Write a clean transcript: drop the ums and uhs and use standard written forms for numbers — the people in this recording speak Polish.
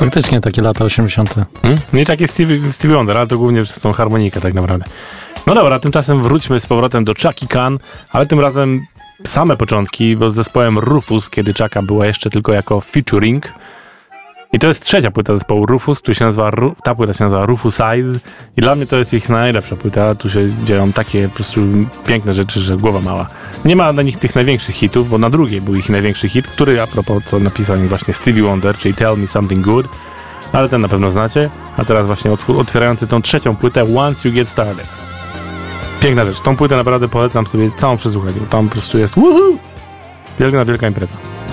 Faktycznie takie lata 80. No i takie Stevie Wonder, ale to głównie przez tą harmonikę tak naprawdę. No dobra, tymczasem wróćmy z powrotem do Chucky Khan, ale tym razem same początki, bo z zespołem Rufus, kiedy Chucka była jeszcze tylko jako featuring. I to jest trzecia płyta zespołu Rufus, która się nazywa, ta płyta się nazywa Rufusize i dla mnie to jest ich najlepsza płyta. Tu się dzieją takie po prostu piękne rzeczy, że głowa mała. Nie ma na nich tych największych hitów, bo na drugiej był ich największy hit, który a propos co napisał mi właśnie Stevie Wonder, czyli Tell Me Something Good, ale ten na pewno znacie. A teraz właśnie otwierający tą trzecią płytę Once You Get Started. Piękna rzecz. Tą płytę naprawdę polecam sobie całą przesłuchać, bo tam po prostu jest woohoo! Wielka impreza.